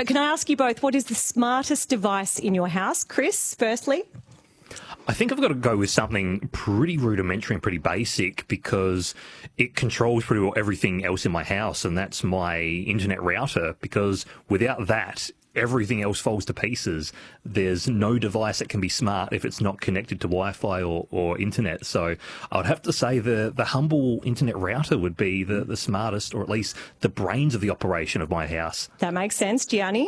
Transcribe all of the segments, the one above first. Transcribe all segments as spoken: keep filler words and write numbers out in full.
But can I ask you both, what is the smartest device in your house? Chris, firstly. I think I've got to go with something pretty rudimentary and pretty basic because it controls pretty well everything else in my house, and that's my internet router, because without that, everything else falls to pieces. There's no device that can be smart if it's not connected to Wi-Fi or, or internet. So I would have to say the, the humble internet router would be the, the smartest, or at least the brains of the operation of my house. That makes sense. Gianni?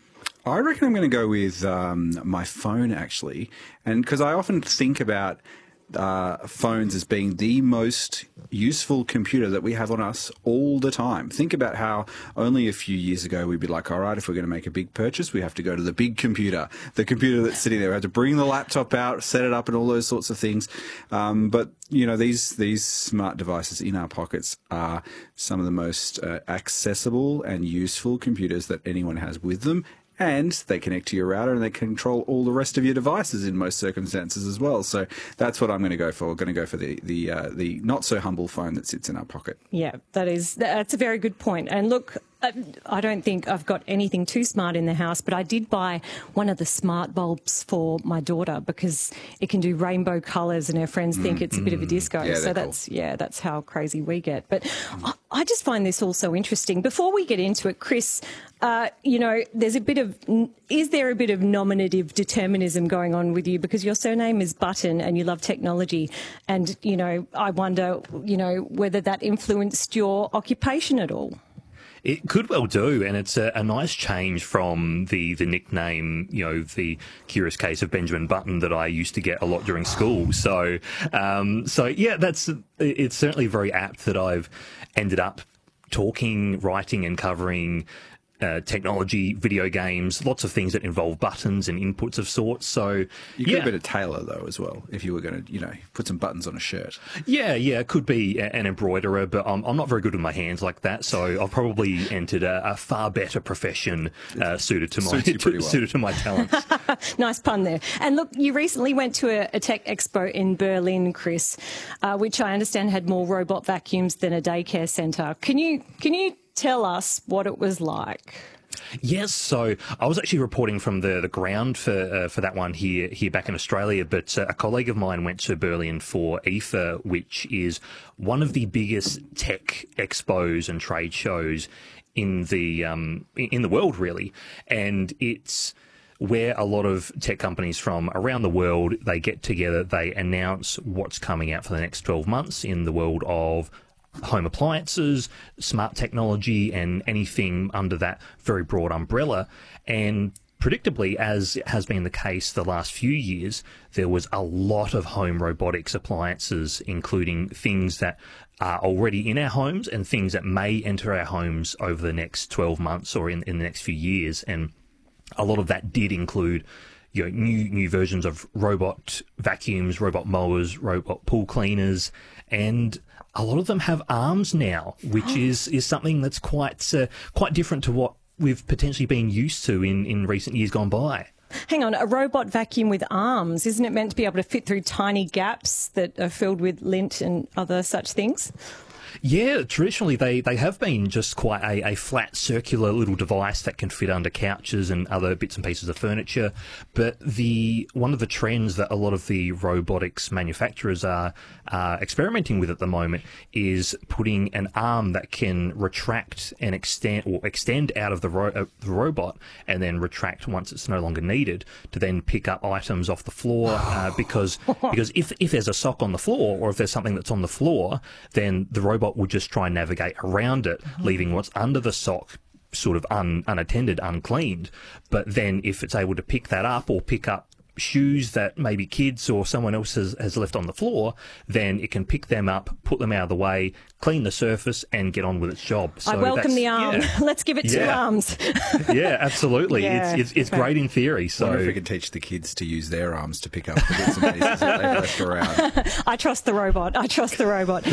I reckon I'm going to go with um, my phone, actually, and because I often think about uh, phones as being the most useful computer that we have on us all the time. Think about how only a few years ago we'd be like, all right, if we're going to make a big purchase, we have to go to the big computer, the computer that's sitting there. We have to bring the laptop out, set it up, and all those sorts of things. Um, but you know, these these smart devices in our pockets are some of the most uh, accessible and useful computers that anyone has with them. And they connect to your router and they control all the rest of your devices in most circumstances as well. So that's what I'm going to go for. We're going to go for the the uh, the not so humble phone that sits in our pocket. Yeah, that is that's a very good point. And look, I don't think I've got anything too smart in the house, but I did buy one of the smart bulbs for my daughter because it can do rainbow colours and her friends think mm, it's a bit of a disco. Yeah, so that's cool. yeah, that's how crazy we get. But I, I just find this all so interesting. Before we get into it, Chris, uh, you know, there's a bit of is there a bit of nominative determinism going on with you because your surname is Button and you love technology, and you know, I wonder, you know, whether that influenced your occupation at all. It could well do, and it's a, a nice change from the, the nickname, you know, the Curious Case of Benjamin Button that I used to get a lot during school. So, um, so yeah, that's it's certainly very apt that I've ended up talking, writing, and covering Uh, technology, video games, lots of things that involve buttons and inputs of sorts. So you could yeah. be a tailor though as well if you were going to, you know, put some buttons on a shirt. Yeah, yeah, it could be an embroiderer, but I'm, I'm not very good with my hands like that. So I've probably entered a, a far better profession uh, suited to my to, well. suited to my talents. Nice pun there. And look, you recently went to a, a tech expo in Berlin, Chris, uh, which I understand had more robot vacuums than a daycare centre. Can you can you tell us what it was like? Yes, so I was actually reporting from the, the ground for uh, for that one here here back in Australia, but uh, a colleague of mine went to Berlin for I F A, which is one of the biggest tech expos and trade shows in the um, in the world, really, and it's where a lot of tech companies from around the world, they get together, they announce what's coming out for the next twelve months in the world of home appliances, smart technology, and anything under that very broad umbrella. And predictably, as has been the case the last few years, there was a lot of home robotics appliances, including things that are already in our homes and things that may enter our homes over the next twelve months or in, in the next few years. And a lot of that did include, you know, new new versions of robot vacuums, robot mowers, robot pool cleaners, and a lot of them have arms now, which is, is something that's quite uh, quite different to what we've potentially been used to in, in recent years gone by. Hang on, a robot vacuum with arms, isn't it meant to be able to fit through tiny gaps that are filled with lint and other such things? Yeah, traditionally they, they have been just quite a, a flat circular little device that can fit under couches and other bits and pieces of furniture. But the one of the trends that a lot of the robotics manufacturers are uh, experimenting with at the moment is putting an arm that can retract and extend or extend out of the, ro- uh, the robot and then retract once it's no longer needed to then pick up items off the floor. Uh, because because if if there's a sock on the floor or if there's something that's on the floor, then the robot would just try and navigate around it, leaving what's under the sock sort of un, unattended, uncleaned. But then if it's able to pick that up or pick up shoes that maybe kids or someone else has, has left on the floor, then it can pick them up, put them out of the way, clean the surface and get on with its job. So I welcome the arm. Yeah. Let's give it two yeah. arms. Yeah, absolutely. Yeah. It's it's, it's great in theory. So I wonder if we could teach the kids to use their arms to pick up the bits and pieces that they've left around. I trust the robot. I trust the robot.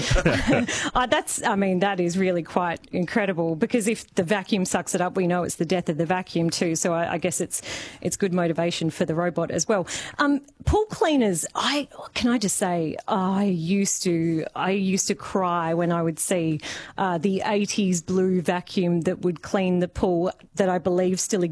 uh, that's, I mean, that is really quite incredible because if the vacuum sucks it up, we know it's the death of the vacuum too. So I, I guess it's it's good motivation for the robot as well. Um, pool cleaners, I can I just say, I used to I used to cry when I would see uh, the eighties blue vacuum that would clean the pool that I believe still exists.